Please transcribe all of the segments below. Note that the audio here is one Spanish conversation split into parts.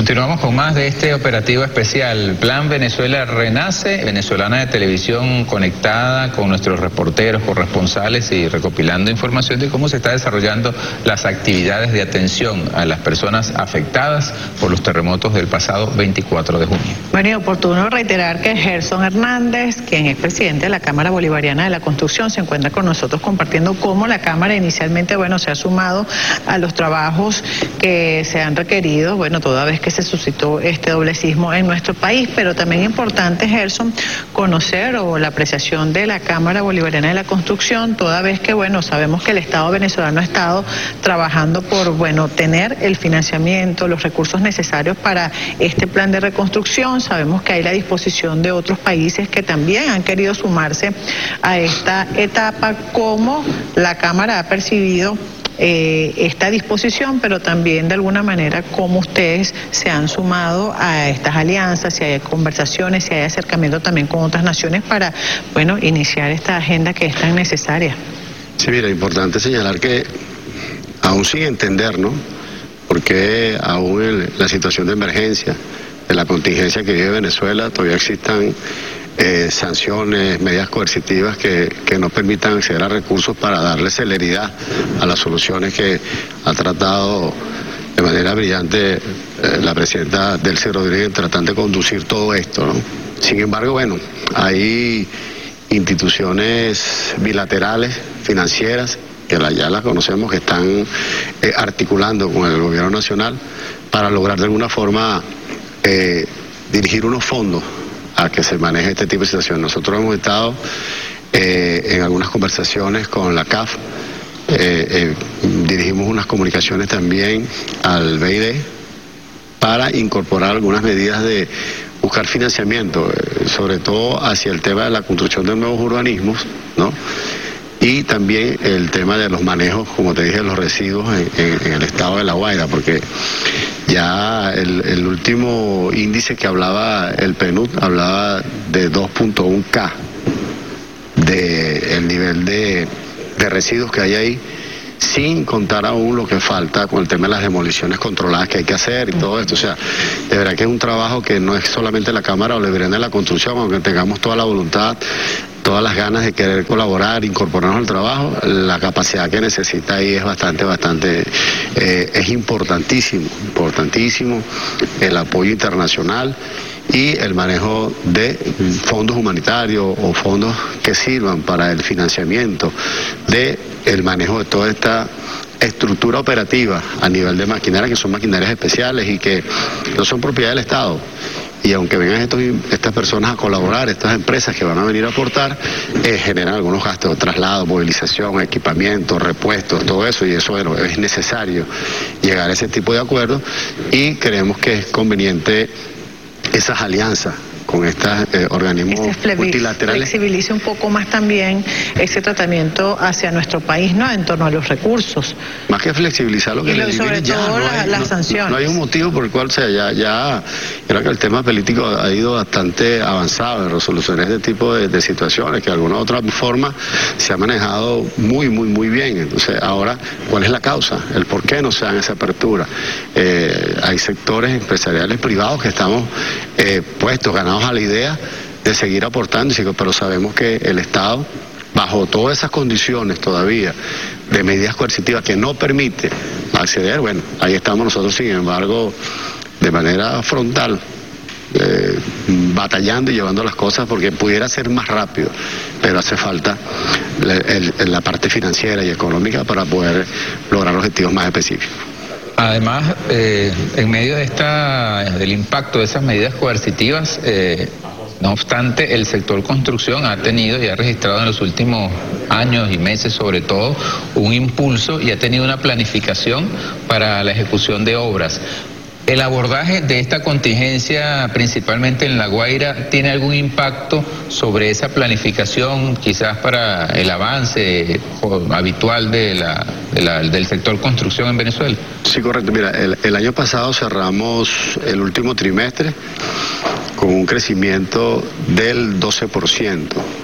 Continuamos con más de este operativo especial. Plan Venezuela Renace, venezolana de televisión conectada con nuestros reporteros, corresponsales y recopilando información de cómo se está desarrollando las actividades de atención a las personas afectadas por los terremotos del pasado 24 de junio. Bueno, y oportuno reiterar que Gerson Hernández, quien es presidente de la Cámara Bolivariana de la Construcción, se encuentra con nosotros compartiendo cómo la Cámara inicialmente, se ha sumado a los trabajos que se han requerido, toda vez que se suscitó este doblecismo en nuestro país, pero también importante, Gerson, conocer la apreciación de la Cámara Bolivariana de la Construcción, toda vez que, sabemos que el Estado venezolano ha estado trabajando por, tener el financiamiento, los recursos necesarios para este plan de reconstrucción. Sabemos que hay la disposición de otros países que también han querido sumarse a esta etapa, como la Cámara ha percibido esta disposición, pero también de alguna manera cómo ustedes se han sumado a estas alianzas, si hay conversaciones, si hay acercamiento también con otras naciones para, iniciar esta agenda que es tan necesaria. Sí, mira, importante señalar que aún sin entender, porque aún en la situación de emergencia, de la contingencia que vive Venezuela, todavía existan sanciones, medidas coercitivas que no permitan acceder a recursos para darle celeridad a las soluciones que ha tratado de manera brillante la presidenta Delcy Rodríguez tratando de conducir todo esto, Sin embargo, hay instituciones bilaterales, financieras, que ya las conocemos, que están articulando con el gobierno nacional para lograr de alguna forma dirigir unos fondos a que se maneje este tipo de situación. Nosotros hemos estado en algunas conversaciones con la CAF, dirigimos unas comunicaciones también al BID para incorporar algunas medidas de buscar financiamiento, sobre todo hacia el tema de la construcción de nuevos urbanismos, y también el tema de los manejos, como te dije, de los residuos en el estado de La Guaira, porque ya el último índice que hablaba el PNUD hablaba de 2.1K de el nivel de residuos que hay ahí, sin contar aún lo que falta con el tema de las demoliciones controladas que hay que hacer y todo esto. O sea, de verdad que es un trabajo que no es solamente la Cámara Bolivariana de la Construcción, aunque tengamos toda la voluntad, todas las ganas de querer colaborar, incorporarnos al trabajo, la capacidad que necesita ahí es bastante, es importantísimo el apoyo internacional y el manejo de fondos humanitarios o fondos que sirvan para el financiamiento de el manejo de toda esta estructura operativa a nivel de maquinaria, que son maquinarias especiales y que no son propiedad del Estado. Y aunque vengan estas personas a colaborar, estas empresas que van a venir a aportar, generan algunos gastos de traslado, movilización, equipamiento, repuestos, todo eso, y eso es necesario llegar a ese tipo de acuerdos, y creemos que es conveniente esas alianzas con estos organismos multilaterales. Flexibilice un poco más también ese tratamiento hacia nuestro país, en torno a los recursos. Más que flexibilizar lo que le sobre todo las sanciones. No hay un motivo por el cual ya creo que el tema político ha ido bastante avanzado en resoluciones de este tipo de situaciones, que de alguna u otra forma se ha manejado muy bien. Entonces, ahora, ¿cuál es la causa? El por qué no se dan esa apertura. Hay sectores empresariales privados que estamos ganados a la idea de seguir aportando, pero sabemos que el Estado, bajo todas esas condiciones todavía de medidas coercitivas que no permite acceder, ahí estamos nosotros, sin embargo, de manera frontal, batallando y llevando las cosas, porque pudiera ser más rápido, pero hace falta la parte financiera y económica para poder lograr objetivos más específicos. Además, en medio de del impacto de esas medidas coercitivas, no obstante, el sector construcción ha tenido y ha registrado en los últimos años y meses sobre todo un impulso y ha tenido una planificación para la ejecución de obras. ¿El abordaje de esta contingencia, principalmente en La Guaira, tiene algún impacto sobre esa planificación, quizás para el avance habitual del sector construcción en Venezuela? Sí, correcto. Mira, el año pasado cerramos el último trimestre con un crecimiento del 12%,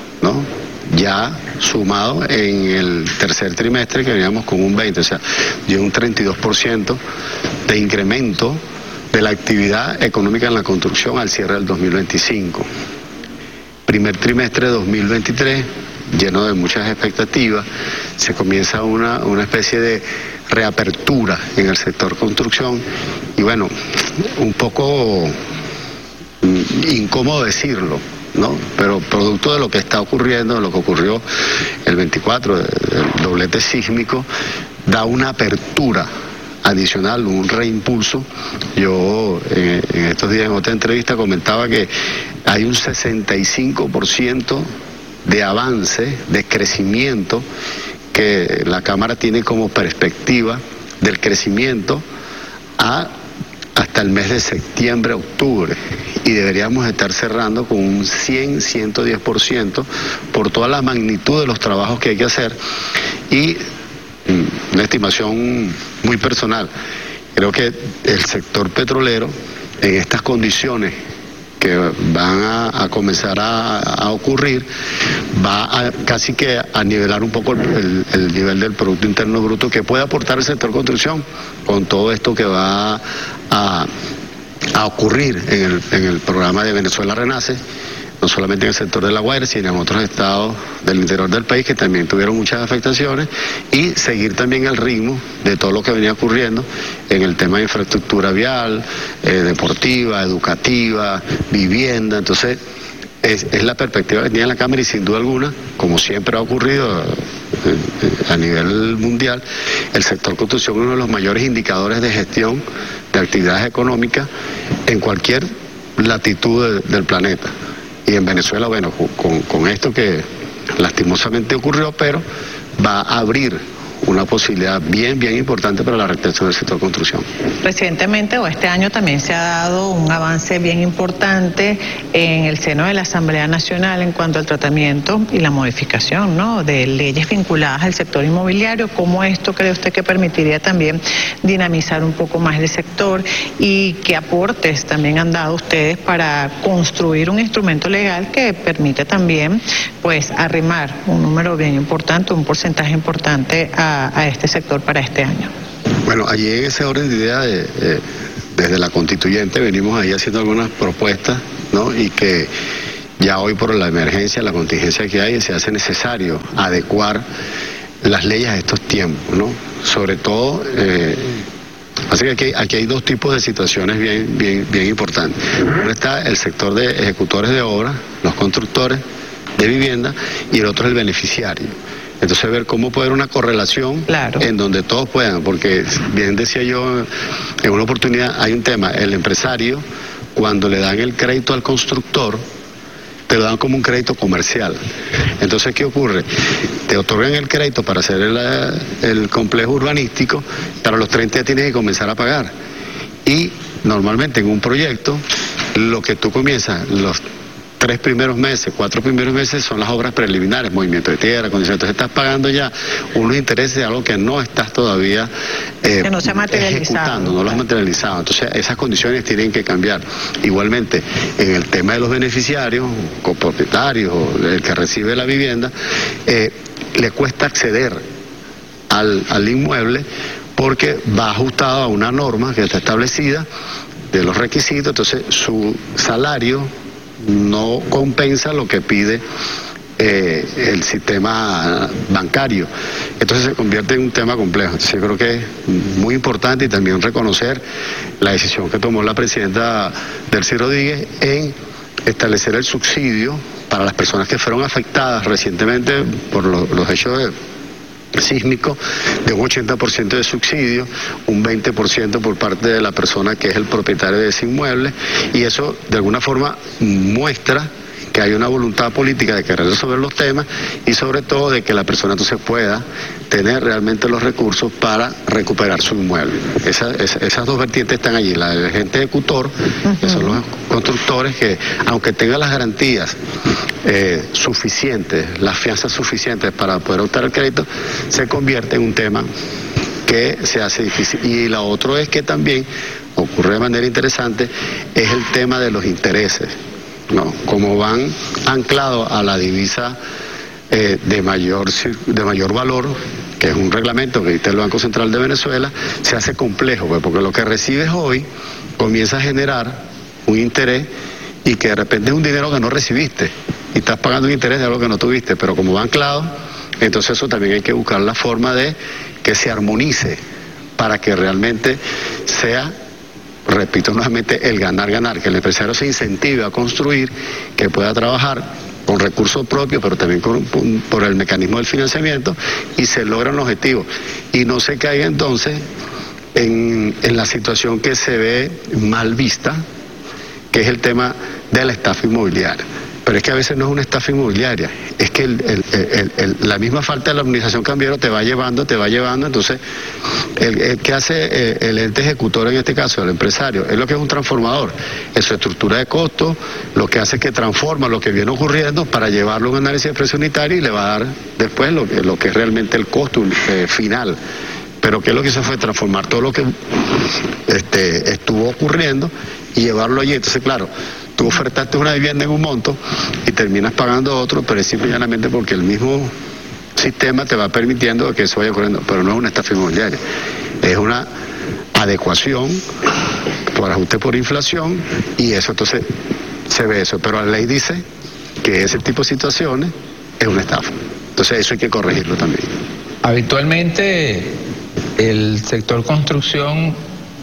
ya sumado en el tercer trimestre que veníamos con un 20%, o sea, dio un 32% de incremento de la actividad económica en la construcción al cierre del 2025. Primer trimestre de 2023, lleno de muchas expectativas, se comienza una especie de reapertura en el sector construcción y bueno, un poco incómodo decirlo, ¿no? Pero producto de lo que está ocurriendo, de lo que ocurrió el 24, el doblete sísmico, da una apertura adicional, un reimpulso. Yo en estos días en otra entrevista comentaba que hay un 65% de avance, de crecimiento, que la Cámara tiene como perspectiva del crecimiento hasta el mes de septiembre, octubre, y deberíamos estar cerrando con un 110% por toda la magnitud de los trabajos que hay que hacer. Y una estimación muy personal, creo que el sector petrolero en estas condiciones que van a comenzar a ocurrir, va casi que a nivelar un poco el nivel del Producto Interno Bruto que puede aportar el sector construcción con todo esto que va a ocurrir en el programa de Venezuela Renace, no solamente en el sector de La Guaira, sino en otros estados del interior del país que también tuvieron muchas afectaciones, y seguir también el ritmo de todo lo que venía ocurriendo en el tema de infraestructura vial, deportiva, educativa, vivienda. Entonces, es la perspectiva que tiene la Cámara y sin duda alguna, como siempre ha ocurrido a nivel mundial, el sector construcción es uno de los mayores indicadores de gestión de actividades económicas en cualquier latitud del planeta. Y en Venezuela, bueno, con esto que lastimosamente ocurrió, pero va a abrir una posibilidad bien importante para la reactivación del sector construcción. Recientemente o este año también se ha dado un avance bien importante en el seno de la Asamblea Nacional en cuanto al tratamiento y la modificación, ¿no?, de leyes vinculadas al sector inmobiliario. ¿Cómo esto cree usted que permitiría también dinamizar un poco más el sector y qué aportes también han dado ustedes para construir un instrumento legal que permite también pues arrimar un número bien importante, un porcentaje importante a este sector para este año? Bueno, allí en ese orden de idea, desde la constituyente venimos ahí haciendo algunas propuestas, ¿no? Y que ya hoy por la emergencia, la contingencia que hay, se hace necesario adecuar las leyes a estos tiempos, ¿no? Sobre todo, así que aquí hay dos tipos de situaciones bien importantes. Uno está el sector de ejecutores de obras, los constructores de vivienda, y el otro es el beneficiario. Entonces ver cómo puede haber una correlación, claro, en donde todos puedan, porque bien decía yo en una oportunidad, hay un tema, el empresario cuando le dan el crédito al constructor, te lo dan como un crédito comercial. Entonces, ¿qué ocurre? Te otorgan el crédito para hacer el complejo urbanístico, pero a los 30 días tienes que comenzar a pagar. Y normalmente en un proyecto, lo que tú comienzas, los 3 primeros meses, 4 primeros meses son las obras preliminares, movimiento de tierra, condiciones. Entonces estás pagando ya unos intereses de algo que no estás todavía que no se ha materializado, ejecutando, no lo has materializado. Entonces esas condiciones tienen que cambiar. Igualmente, en el tema de los beneficiarios, copropietarios, el que recibe la vivienda, le cuesta acceder al inmueble porque va ajustado a una norma que está establecida de los requisitos, entonces su salario no compensa lo que pide el sistema bancario. Entonces se convierte en un tema complejo. Entonces yo creo que es muy importante y también reconocer la decisión que tomó la presidenta Delcy Rodríguez en establecer el subsidio para las personas que fueron afectadas recientemente por los hechos sísmico, de un 80% de subsidio, un 20% por parte de la persona que es el propietario de ese inmueble, y eso de alguna forma muestra que hay una voluntad política de querer resolver los temas y sobre todo de que la persona entonces pueda tener realmente los recursos para recuperar su inmueble. Esas dos vertientes están allí, la del agente ejecutor, que son los constructores que, aunque tengan las garantías suficientes, las fianzas suficientes para poder optar al crédito, se convierte en un tema que se hace difícil. Y la otra es que también ocurre de manera interesante, es el tema de los intereses, ¿no? Como van anclados a la divisa de mayor valor, que es un reglamento que dicta el Banco Central de Venezuela, se hace complejo, pues, porque lo que recibes hoy comienza a generar un interés y que de repente es un dinero que no recibiste y estás pagando un interés de algo que no tuviste, pero como va anclado, entonces eso también hay que buscar la forma de que se armonice para que realmente sea, repito nuevamente, el ganar-ganar, que el empresario se incentive a construir, que pueda trabajar con recursos propios, pero también por el mecanismo del financiamiento, y se logran los objetivos. Y no se caiga entonces en la situación que se ve mal vista, que es el tema de la estafa inmobiliaria. Pero es que a veces no es una estafa inmobiliaria, es que la misma falta de la armonización cambiaria te va llevando, entonces, ¿qué hace el ente ejecutor en este caso, el empresario? Es lo que es un transformador, en su estructura de costos, lo que hace es que transforma lo que viene ocurriendo para llevarlo a un análisis de precio unitario y le va a dar después lo que es realmente el costo final. Pero ¿qué es lo que hizo? Fue transformar todo lo que estuvo ocurriendo y llevarlo allí. Entonces, claro, tú ofertaste una vivienda en un monto y terminas pagando otro, pero es simplemente porque el mismo sistema te va permitiendo que eso vaya ocurriendo. Pero no es una estafa inmobiliaria, es una adecuación por ajuste por inflación, y eso entonces se ve eso. Pero la ley dice que ese tipo de situaciones es una estafa. Entonces eso hay que corregirlo también. Habitualmente el sector construcción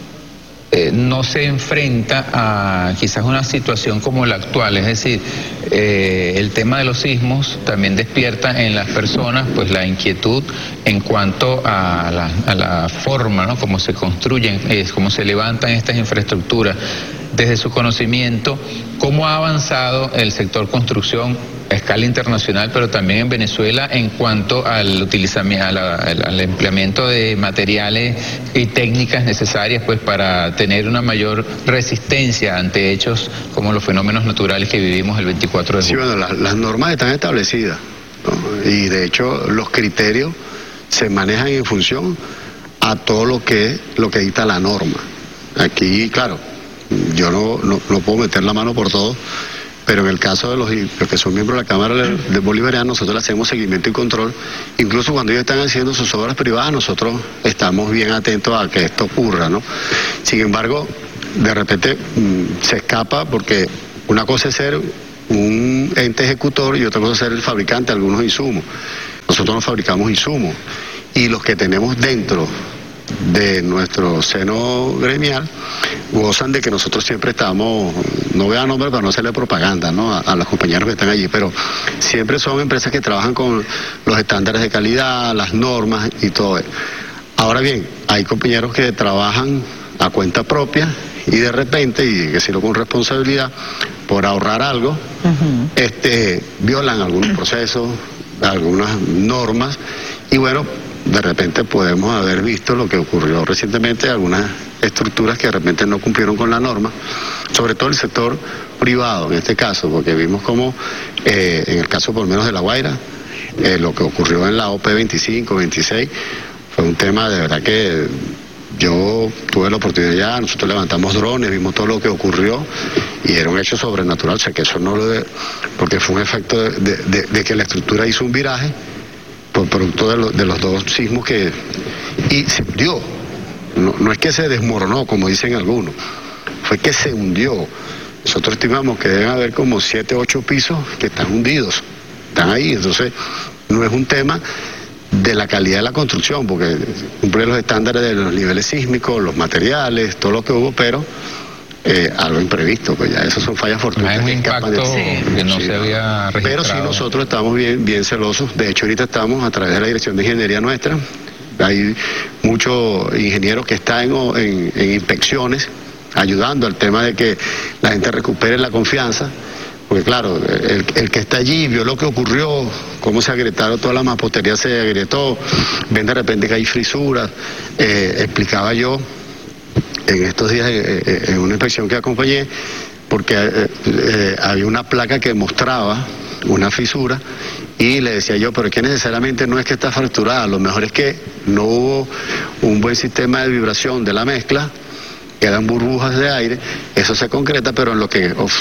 no se enfrenta a quizás una situación como la actual, es decir, el tema de los sismos también despierta en las personas pues la inquietud en cuanto a la forma, ¿no?, cómo se construyen, cómo se levantan estas infraestructuras. Desde su conocimiento, ¿cómo ha avanzado el sector construcción a escala internacional, pero también en Venezuela, en cuanto al empleamiento de materiales y técnicas necesarias pues para tener una mayor resistencia ante hechos como los fenómenos naturales que vivimos el 24 de julio? Sí, bueno, las normas están establecidas, ¿no? Y de hecho los criterios se manejan en función a todo lo que dicta la norma. Aquí, claro, yo no puedo meter la mano por todo, pero en el caso de los que son miembros de la Cámara de Bolivariana, nosotros le hacemos seguimiento y control. Incluso cuando ellos están haciendo sus obras privadas, nosotros estamos bien atentos a que esto ocurra, ¿no? Sin embargo, de repente se escapa, porque una cosa es ser un ente ejecutor y otra cosa es ser el fabricante de algunos insumos. Nosotros no fabricamos insumos, y los que tenemos dentro de nuestro seno gremial gozan de que nosotros siempre estamos, no voy a nombrar para no hacerle propaganda, ¿no?, a los compañeros que están allí, pero siempre son empresas que trabajan con los estándares de calidad, las normas y todo eso. Ahora bien, hay compañeros que trabajan a cuenta propia y de repente, y hay que decirlo con responsabilidad, por ahorrar algo, violan algunos procesos, algunas normas, y bueno, de repente podemos haber visto lo que ocurrió recientemente, algunas estructuras que de repente no cumplieron con la norma, sobre todo el sector privado en este caso, porque vimos como en el caso por lo menos de La Guaira, lo que ocurrió en la OP 25, 26, fue un tema de verdad que yo tuve la oportunidad ya, nosotros levantamos drones, vimos todo lo que ocurrió y era un hecho sobrenatural, o sea que eso no porque fue un efecto de que la estructura hizo un viraje por producto de los dos sismos y se hundió. No es que se desmoronó, como dicen algunos, fue que se hundió. Nosotros estimamos que deben haber como 7, 8 pisos que están hundidos, están ahí. Entonces, no es un tema de la calidad de la construcción, porque cumple los estándares de los niveles sísmicos, los materiales, todo lo que hubo, pero algo imprevisto, pues ya esas son fallas fortuitas. Hay un impacto que no se había registrado. Pero sí, nosotros estamos bien celosos. De hecho, ahorita estamos a través de la Dirección de Ingeniería nuestra. Hay muchos ingenieros que están en inspecciones, ayudando al tema de que la gente recupere la confianza. Porque claro, el que está allí vio lo que ocurrió, cómo se agrietaron, toda la mampostería se agrietó, ven de repente que hay frisuras. Explicaba yo en estos días en una inspección que acompañé, porque había una placa que mostraba una fisura y le decía yo, pero es que necesariamente no es que está fracturada, lo mejor es que no hubo un buen sistema de vibración de la mezcla, quedan burbujas de aire, eso se concreta, pero en lo que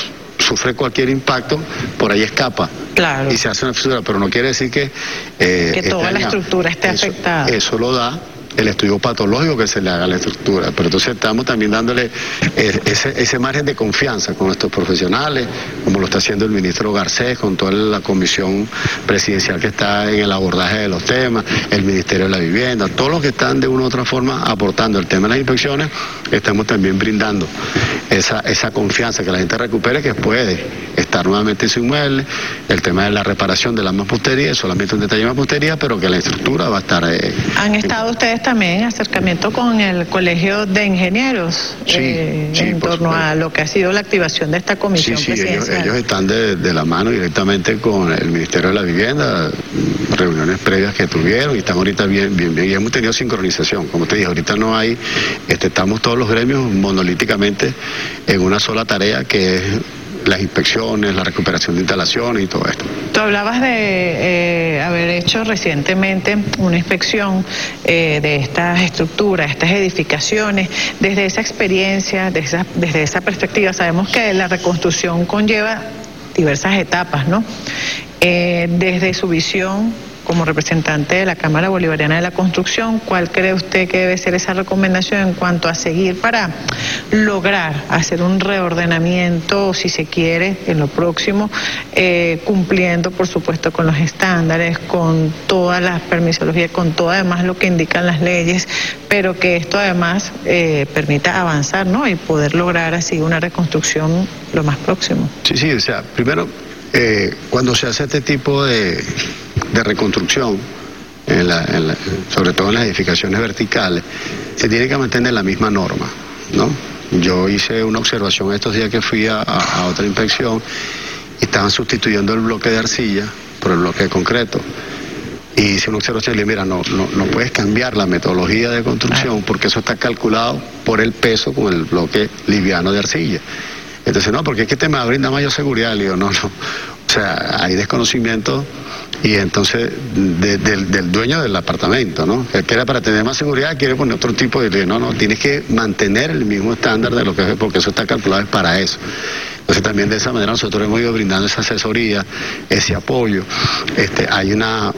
sufre cualquier impacto, por ahí escapa. Claro. Y se hace una fisura, pero no quiere decir que toda la estructura esté afectada. Eso lo da el estudio patológico que se le haga a la estructura, pero entonces estamos también dándole ese margen de confianza con nuestros profesionales, como lo está haciendo el ministro Garcés, con toda la comisión presidencial que está en el abordaje de los temas, el Ministerio de la Vivienda, todos los que están de una u otra forma aportando el tema de las inspecciones, estamos también brindando esa confianza, que la gente recupere que puede estar nuevamente en su inmueble, el tema de la reparación de la mampostería, solamente un detalle de mampostería, pero que la estructura va a estar... ¿Han estado ustedes también en acercamiento con el Colegio de Ingenieros en torno a lo que ha sido la activación de esta comisión presidencial? Ellos están de la mano directamente con el Ministerio de la Vivienda, reuniones previas que tuvieron y están ahorita bien, y hemos tenido sincronización. Como te dije, ahorita no hay, estamos todos los gremios monolíticamente en una sola tarea, que es las inspecciones, la recuperación de instalaciones y todo esto. Tú hablabas de haber hecho recientemente una inspección de estas estructuras, estas edificaciones. Desde esa experiencia, desde esa perspectiva, sabemos que la reconstrucción conlleva diversas etapas, ¿no? Desde su visión como representante de la Cámara Bolivariana de la Construcción, ¿cuál cree usted que debe ser esa recomendación en cuanto a seguir para lograr hacer un reordenamiento, si se quiere, en lo próximo, cumpliendo, por supuesto, con los estándares, con todas las permisologías, con todo además lo que indican las leyes, pero que esto además permita avanzar, ¿no? Y poder lograr así una reconstrucción lo más próximo? Sí, o sea, primero, cuando se hace este tipo de reconstrucción, sobre todo en las edificaciones verticales, se tiene que mantener la misma norma, ¿no? Yo hice una observación estos días que fui a otra inspección y estaban sustituyendo el bloque de arcilla por el bloque de concreto. Y hice una observación y le dije, mira, no puedes cambiar la metodología de construcción porque eso está calculado por el peso con el bloque liviano de arcilla. Entonces, no, porque es que te me va a brindar mayor seguridad. Le digo, no. O sea, hay desconocimiento y entonces del dueño del apartamento, ¿no? Que quiere, para tener más seguridad, quiere poner otro tipo de... No, tienes que mantener el mismo estándar de lo que es, porque eso está calculado para eso. Entonces también de esa manera nosotros hemos ido brindando esa asesoría, ese apoyo. Hay una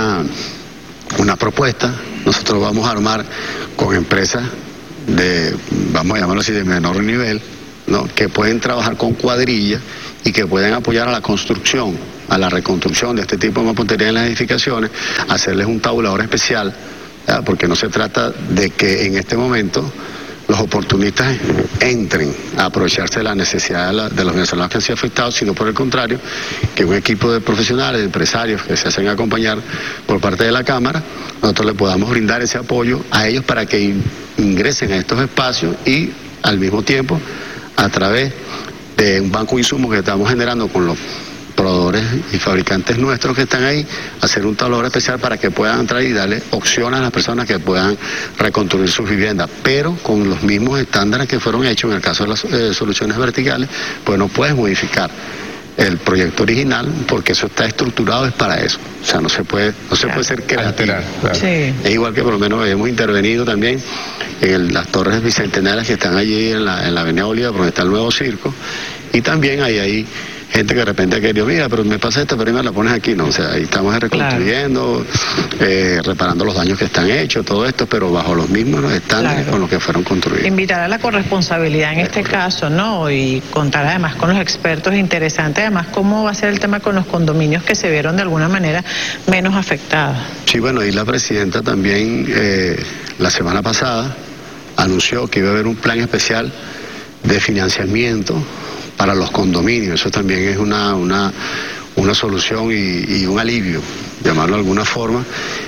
propuesta, nosotros vamos a armar con empresas vamos a llamarlo así, de menor nivel, ¿no? Que pueden trabajar con cuadrillas y que pueden apoyar a la construcción, a la reconstrucción de este tipo de mampostería en las edificaciones, hacerles un tabulador especial, ¿ya? Porque no se trata de que en este momento los oportunistas entren a aprovecharse de la necesidad de los venezolanos que han sido afectados, sino por el contrario, que un equipo de profesionales, de empresarios que se hacen acompañar por parte de la Cámara, nosotros le podamos brindar ese apoyo a ellos para que ingresen a estos espacios y al mismo tiempo, a través de un banco de insumos que estamos generando con los proveedores y fabricantes nuestros que están ahí, hacer un tablero especial para que puedan entrar y darle opciones a las personas que puedan reconstruir sus viviendas, pero con los mismos estándares que fueron hechos. En el caso de las soluciones verticales, pues no puedes modificar el proyecto original porque eso está estructurado, es para eso. O sea, no se puede ser creativo. Claro. Sí. Es igual que por lo menos hemos intervenido también en las torres bicentenarias que están allí en la avenida Bolívar, donde está el nuevo circo, y también hay gente que de repente ha querido, mira, pero me pasa esta, pero me la pones aquí, no, o sea, ahí estamos reconstruyendo, reparando los daños que están hechos, todo esto, pero bajo los mismos estándares con los que fueron construidos. Invitar a la corresponsabilidad en este caso, ¿no? Y contar además con los expertos, interesante además cómo va a ser el tema con los condominios que se vieron de alguna manera menos afectados. Sí, bueno, y la presidenta también la semana pasada anunció que iba a haber un plan especial de financiamiento para los condominios. Eso también es una solución y un alivio, llamarlo de alguna forma,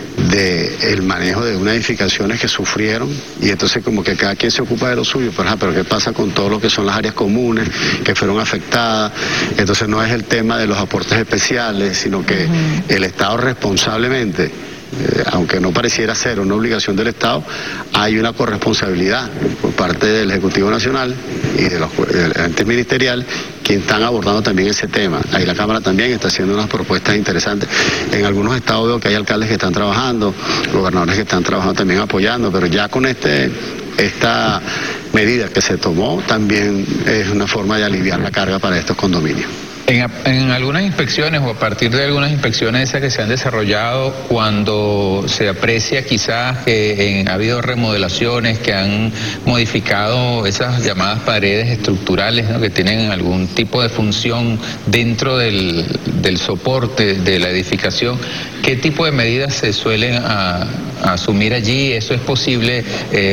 del manejo de unas edificaciones que sufrieron, y entonces como que cada quien se ocupa de lo suyo, pero ¿qué pasa con todo lo que son las áreas comunes que fueron afectadas? Entonces no es el tema de los aportes especiales, sino que el Estado responsablemente, aunque no pareciera ser una obligación del Estado, hay una corresponsabilidad por parte del Ejecutivo Nacional y de los entes ministeriales que están abordando también ese tema. Ahí la Cámara también está haciendo unas propuestas interesantes. En algunos estados veo que hay alcaldes que están trabajando, gobernadores que están trabajando también apoyando, pero ya con este esta medida que se tomó también es una forma de aliviar la carga para estos condominios. En algunas inspecciones o a partir de algunas inspecciones esas que se han desarrollado, cuando se aprecia quizás que ha habido remodelaciones que han modificado esas llamadas paredes estructurales, ¿no?, que tienen algún tipo de función dentro del soporte de la edificación, ¿qué tipo de medidas se suelen asumir allí? ¿Eso es posible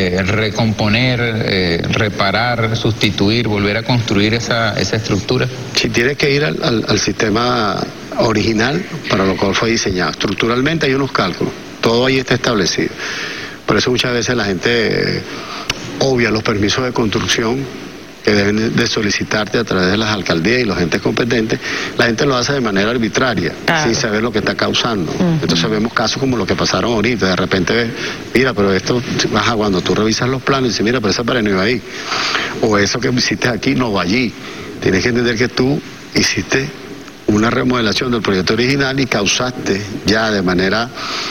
recomponer, reparar, sustituir, volver a construir esa estructura? Si tienes que ir al sistema original para lo cual fue diseñado. Estructuralmente hay unos cálculos, todo ahí está establecido. Por eso muchas veces la gente obvia los permisos de construcción que deben de solicitarte a través de las alcaldías y los entes competentes. La gente lo hace de manera arbitraria, sin saber lo que está causando. Entonces vemos casos como lo que pasaron ahorita, de repente ves, mira, pero esto, cuando tú revisas los planos y dices, mira, pero esa pared no iba ahí, o eso que hiciste aquí no va allí. Tienes que entender que tú hiciste una remodelación del proyecto original y causaste ya de manera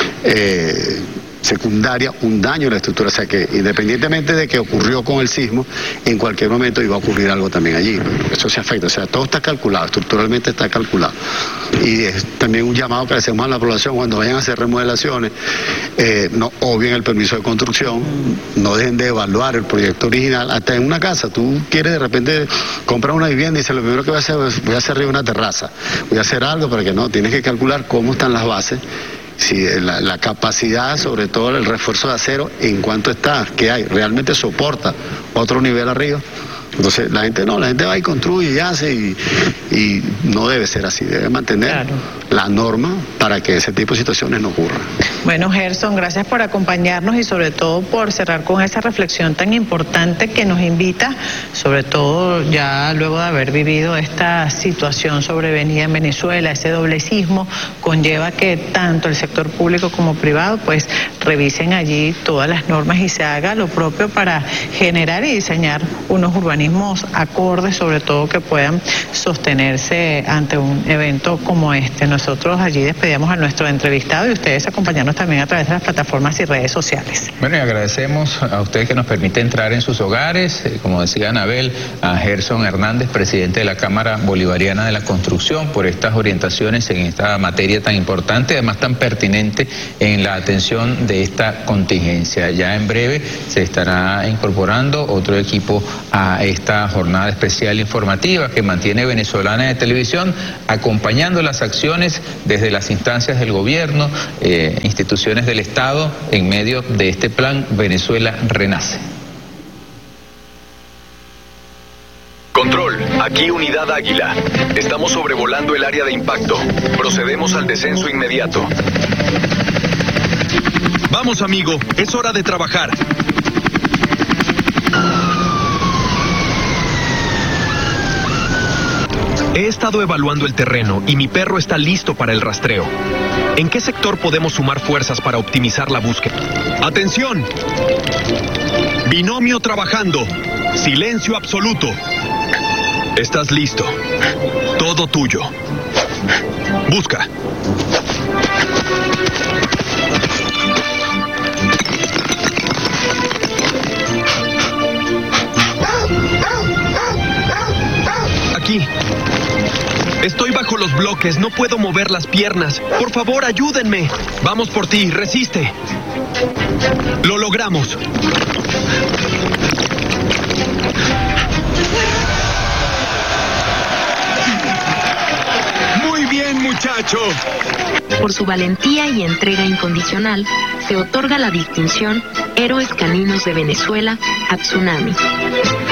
secundaria un daño a la estructura, o sea que independientemente de que ocurrió con el sismo, en cualquier momento iba a ocurrir algo también allí, eso se afecta, o sea, todo está calculado, estructuralmente está calculado. Y es también un llamado que hacemos a la población cuando vayan a hacer remodelaciones, no obvien el permiso de construcción, no dejen de evaluar el proyecto original. Hasta en una casa, tú quieres de repente comprar una vivienda y dices, lo primero que voy a hacer arriba una terraza, voy a hacer algo para que no, tienes que calcular cómo están las bases, si la capacidad, sobre todo el refuerzo de acero, en cuanto está, que hay, realmente soporta otro nivel arriba. Entonces la gente va y construye y hace y no debe ser así, debe mantener la norma para que ese tipo de situaciones no ocurran. Bueno, Gerson, gracias por acompañarnos y sobre todo por cerrar con esa reflexión tan importante que nos invita, sobre todo ya luego de haber vivido esta situación sobrevenida en Venezuela, ese doble sismo, conlleva que tanto el sector público como privado pues revisen allí todas las normas y se haga lo propio para generar y diseñar unos urbanismos acordes, sobre todo que puedan sostenerse ante un evento como este. Nosotros allí despedimos a nuestro entrevistado y ustedes acompañarnos también a través de las plataformas y redes sociales. Bueno, y agradecemos a ustedes que nos permite entrar en sus hogares, como decía Anabel, a Gerson Hernández, presidente de la Cámara Bolivariana de la Construcción, por estas orientaciones en esta materia tan importante, además tan pertinente en la atención de esta contingencia. Ya en breve se estará incorporando otro equipo a esta jornada especial informativa que mantiene Venezolana de Televisión, acompañando las acciones desde las instancias del gobierno, instituciones del Estado, en medio de este plan Venezuela Renace. Control, aquí Unidad Águila. Estamos sobrevolando el área de impacto. Procedemos al descenso inmediato. Vamos, amigo, es hora de trabajar. He estado evaluando el terreno y mi perro está listo para el rastreo. ¿En qué sector podemos sumar fuerzas para optimizar la búsqueda? ¡Atención! Binomio trabajando. Silencio absoluto. Estás listo. Todo tuyo. Busca. Aquí. Estoy bajo los bloques, no puedo mover las piernas. Por favor, ayúdenme. Vamos por ti, resiste. Lo logramos. Muy bien, muchacho. Por su valentía y entrega incondicional, se otorga la distinción Héroes Caninos de Venezuela a Tsunami.